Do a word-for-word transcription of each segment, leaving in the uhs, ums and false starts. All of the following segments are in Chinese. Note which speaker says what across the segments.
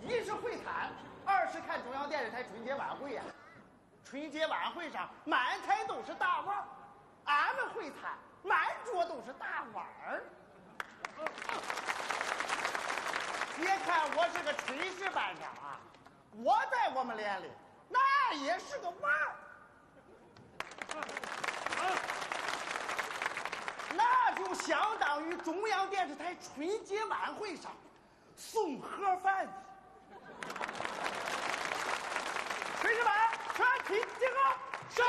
Speaker 1: 一是会谈，二是看中央电视台春节晚会呀、啊。春节晚会上满台都是大腕儿，俺们会谈满桌都是大碗儿。别看我是个炊事班长啊，我在我们连里那也是个腕儿。那就相当于中央电视台春节晚会上送盒饭的。炊事班全体集合。是。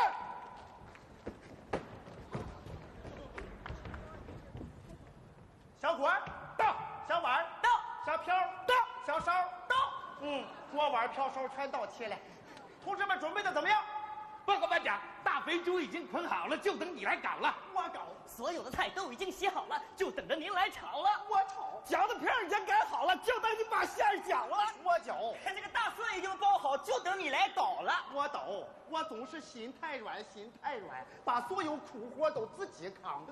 Speaker 1: 小锅到，小碗到，小瓢到，小勺到。嗯，锅碗瓢勺全到齐了。同志们准备的怎么样？
Speaker 2: 报告班长，大肥猪已经捆好了，就等你来搞了。
Speaker 1: 我搞。
Speaker 3: 所有的菜都已经洗好了，就等着您来炒了。
Speaker 1: 我炒。
Speaker 3: 饺子皮已经擀好了，就等你把馅儿搅了。
Speaker 1: 我搅。
Speaker 3: 这个大蒜已经包好，就等你来捣了。
Speaker 1: 我捣。我总是心太软，心太软，把所有苦活都自己扛。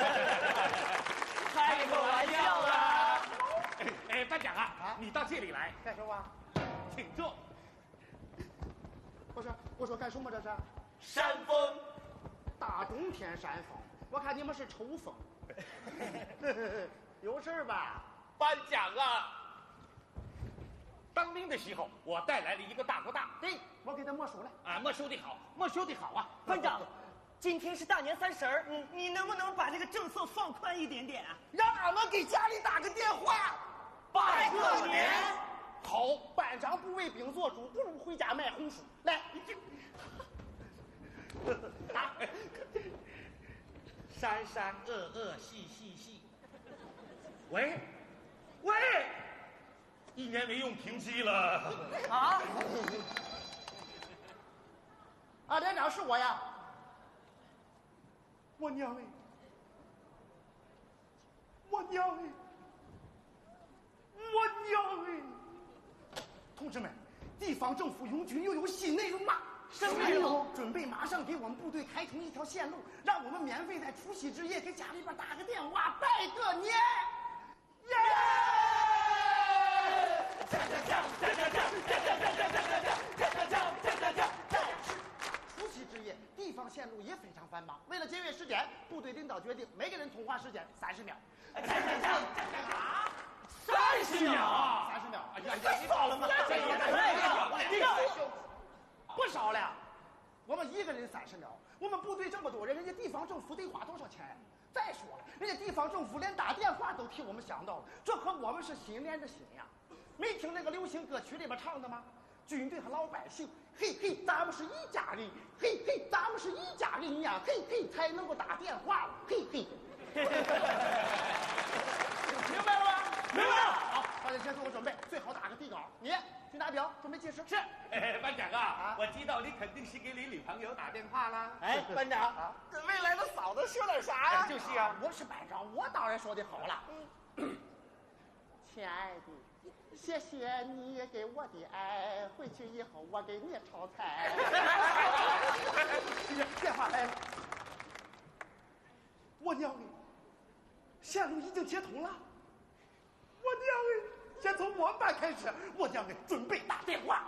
Speaker 3: 开个玩笑啦！
Speaker 2: 哎哎，班长啊，
Speaker 1: 啊
Speaker 2: 你到这里来
Speaker 1: 干什么？
Speaker 2: 请坐。
Speaker 1: 不是，我说干什么这是？
Speaker 3: 扇风。
Speaker 1: 大冬天扇风，我看你们是抽风。有事吧？
Speaker 2: 班长啊，当兵的时候我带来了一个大哥大，
Speaker 1: 对，我给他没收了。
Speaker 2: 啊，没收的好，没收的好啊。
Speaker 3: 班长，今天是大年三十儿，你你能不能把这个政策放宽一点点啊？
Speaker 1: 让俺们给家里打个电话，
Speaker 3: 拜个年。
Speaker 1: 好，班长不为兵做主，不如回家卖红薯。来，打。
Speaker 2: 山山恶恶细细细。喂，喂，一年没用停机了。
Speaker 3: 啊？
Speaker 1: 啊，连长是我呀。我娘哎！我娘哎！我娘哎！同志们，地方政府拥军又有新内容了。
Speaker 3: 什么内容？
Speaker 1: 准备马上给我们部队开通一条线路，让我们免费在除夕之夜给家里边打个电话，拜个年。耶！除夕之夜，地方线路也非常繁忙。为了节约时间，部队领导决定每个人通话时间三十秒。
Speaker 2: 三十秒，
Speaker 1: 三十秒。
Speaker 2: 哎呀，你少了吗？
Speaker 3: 这也太少了，
Speaker 1: 不少了。我们一个人三十秒，我们部队这么多人，人家地方政府得花多少钱？再说了，人家地方政府连打电话都替我们想到了，这和我们是心连着心呀。没听那个流行歌曲里边唱的吗？军队和老百姓，嘿嘿，咱们是一家人，嘿嘿，咱们是一家人呀，嘿嘿，才能够打电话了，嘿嘿。明白了吗？
Speaker 3: 明白了。
Speaker 1: 好，大家先做好准备，最好打个底稿。你去拿表，准备计时。
Speaker 2: 是。哎，班长啊，
Speaker 1: 啊
Speaker 2: 我知道你肯定是给你女朋友打电话啦。
Speaker 3: 哎，班长，
Speaker 1: 啊
Speaker 3: 跟未来的嫂子说点啥呀？
Speaker 2: 就是啊，
Speaker 1: 我是班长，我当然说的好了。亲爱的，谢谢你给我的爱，回去以后我给你炒菜。电话来了，我娘哎，线路已经接通了。我娘哎，先从我们班开始，我娘哎，准备打电话。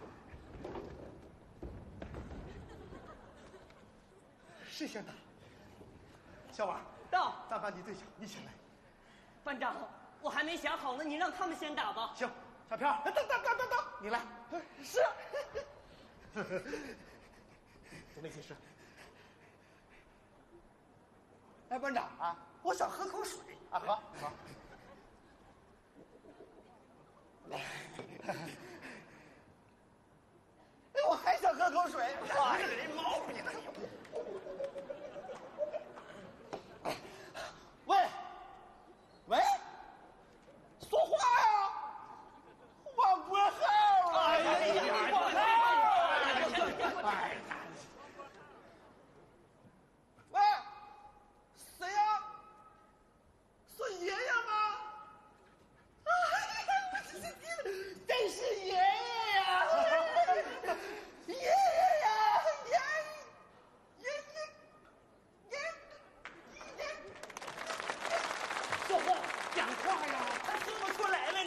Speaker 1: 谁先打？小王，
Speaker 3: 到。
Speaker 1: 咱班你最小，你先来。
Speaker 3: 班长，我还没想好呢，你让他们先打吧。
Speaker 1: 行，小飘，等等等等等，你来。
Speaker 3: 是。
Speaker 1: 准备计时。
Speaker 4: 哎，班长
Speaker 1: 啊，
Speaker 4: 我想喝口水
Speaker 1: 啊，好，好。